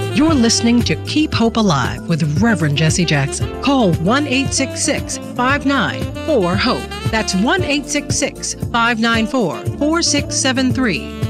You're listening to Keep Hope Alive with Reverend Jesse Jackson. Call 1-866-594-HOPE. That's 1-866-594-4673.